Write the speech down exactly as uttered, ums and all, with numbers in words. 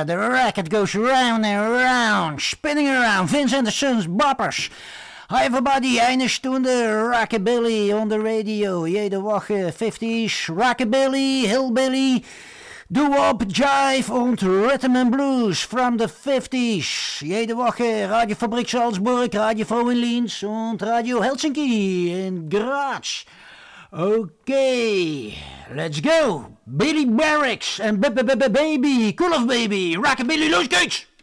yeah, the record goes round and round, spinning around, Vince and the Sons Boppers. Hi everybody, eine Stunde Rockabilly on the radio, jede Woche fifties, Rockabilly, Hillbilly, Doo-Wop, Jive und Rhythm and Blues from the fifties. Jede Woche Radiofabrik Salzburg, Radio Froh in Linz und Radio Helsinki in Graz. Okay, let's go. Billy Barracks and B-B-B-Baby, Cool of Baby, Rockabilly, los geht's!